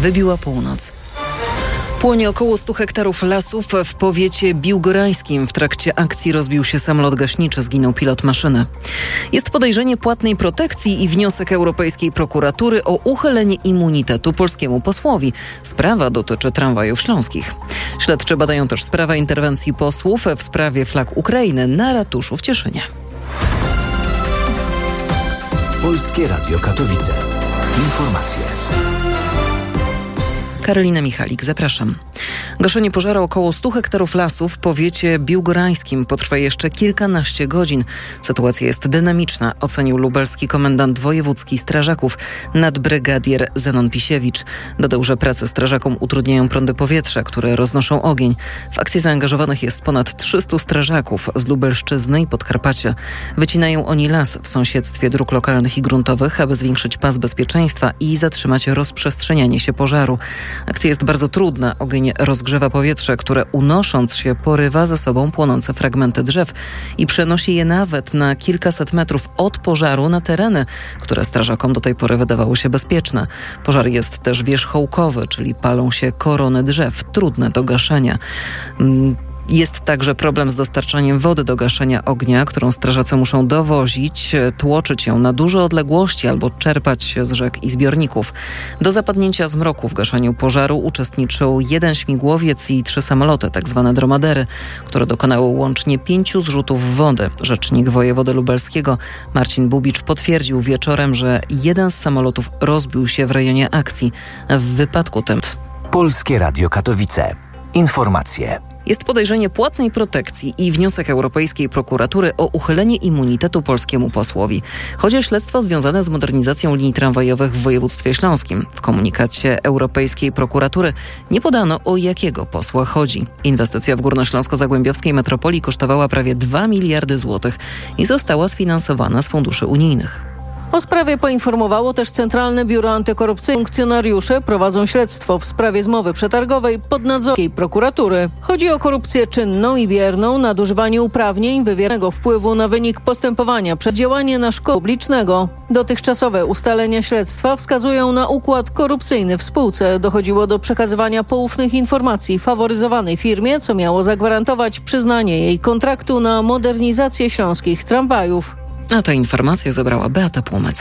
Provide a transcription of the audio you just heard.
Wybiła północ. Płonie około 100 hektarów lasów w powiecie biłgorajskim. W trakcie akcji rozbił się samolot gaśniczy, zginął pilot maszyny. Jest podejrzenie płatnej protekcji i wniosek Europejskiej Prokuratury o uchylenie immunitetu polskiemu posłowi. Sprawa dotyczy tramwajów śląskich. Śledczy badają też sprawę interwencji posłów w sprawie flag Ukrainy na ratuszu w Cieszynie. Polskie Radio Katowice. Informacje. Karolina Michalik, zapraszam. Gaszenie pożaru około 100 hektarów lasów w powiecie biłgorajskim potrwa jeszcze kilkanaście godzin. Sytuacja jest dynamiczna, ocenił lubelski komendant wojewódzki strażaków nadbrygadier Zenon Pisiewicz. Dodał, że prace strażakom utrudniają prądy powietrza, które roznoszą ogień. W akcję zaangażowanych jest ponad 300 strażaków z Lubelszczyzny i Podkarpacia. Wycinają oni las w sąsiedztwie dróg lokalnych i gruntowych, aby zwiększyć pas bezpieczeństwa i zatrzymać rozprzestrzenianie się pożaru. Akcja jest bardzo trudna. Ogień rozgrzewa powietrze, które unosząc się porywa ze sobą płonące fragmenty drzew i przenosi je nawet na kilkaset metrów od pożaru na tereny, które strażakom do tej pory wydawały się bezpieczne. Pożar jest też wierzchołkowy, czyli palą się korony drzew, trudne do gaszenia. Jest także problem z dostarczaniem wody do gaszenia ognia, którą strażacy muszą dowozić, tłoczyć ją na duże odległości albo czerpać z rzek i zbiorników. Do zapadnięcia zmroku w gaszeniu pożaru uczestniczył 1 śmigłowiec i 3 samoloty, tzw. dromadery, które dokonały łącznie 5 zrzutów wody. Rzecznik wojewody lubelskiego Marcin Bubicz potwierdził wieczorem, że jeden z samolotów rozbił się w rejonie akcji. W wypadku tym Polskie Radio Katowice. Informacje. Jest podejrzenie płatnej protekcji i wniosek Europejskiej Prokuratury o uchylenie immunitetu polskiemu posłowi. Chodzi o śledztwo związane z modernizacją linii tramwajowych w województwie śląskim. W komunikacie Europejskiej Prokuratury nie podano, o jakiego posła chodzi. Inwestycja w górnośląsko-zagłębiowskiej metropolii kosztowała prawie 2 miliardy złotych i została sfinansowana z funduszy unijnych. O sprawie poinformowało też Centralne Biuro Antykorupcyjne. Funkcjonariusze prowadzą śledztwo w sprawie zmowy przetargowej pod nadzorem prokuratury. Chodzi o korupcję czynną i bierną, nadużywanie uprawnień, wywierania wpływu na wynik postępowania przez działanie na szkodę publicznego. Dotychczasowe ustalenia śledztwa wskazują na układ korupcyjny w spółce. Dochodziło do przekazywania poufnych informacji faworyzowanej firmie, co miało zagwarantować przyznanie jej kontraktu na modernizację śląskich tramwajów. A tę informację zebrała Beata Płomecka.